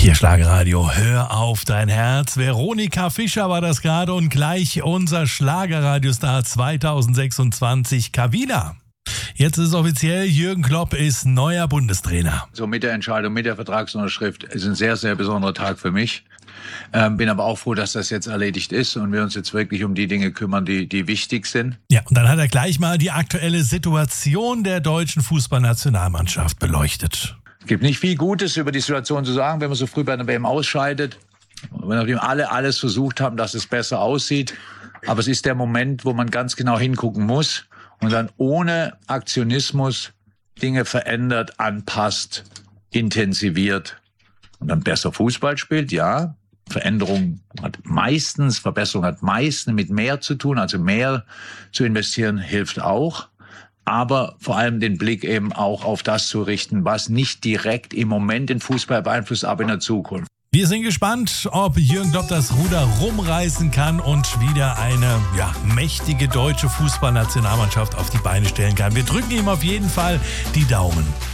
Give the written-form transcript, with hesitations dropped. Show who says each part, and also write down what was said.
Speaker 1: Hier Schlagerradio, hör auf dein Herz. Veronika Fischer war das gerade und gleich unser Schlagerradiostar 2026, Kawina. Jetzt ist es offiziell, Jürgen Klopp ist neuer Bundestrainer.
Speaker 2: So mit der Entscheidung, mit der Vertragsunterschrift ist ein sehr, sehr besonderer Tag für mich. Bin aber auch froh, dass das jetzt erledigt ist und wir uns jetzt wirklich um die Dinge kümmern, die wichtig sind.
Speaker 1: Ja, und dann hat er gleich mal die aktuelle Situation der deutschen Fußballnationalmannschaft beleuchtet.
Speaker 2: Es gibt nicht viel Gutes über die Situation zu sagen, wenn man so früh bei einer WM ausscheidet. Nachdem alle alles versucht haben, dass es besser aussieht. Aber es ist der Moment, wo man ganz genau hingucken muss und dann ohne Aktionismus Dinge verändert, anpasst, intensiviert und dann besser Fußball spielt, ja. Verbesserung hat meistens mit mehr zu tun, also mehr zu investieren hilft auch. Aber vor allem den Blick eben auch auf das zu richten, was nicht direkt im Moment den Fußball beeinflusst, aber in der Zukunft.
Speaker 1: Wir sind gespannt, ob Jürgen Klopp das Ruder rumreißen kann und wieder eine mächtige deutsche Fußballnationalmannschaft auf die Beine stellen kann. Wir drücken ihm auf jeden Fall die Daumen.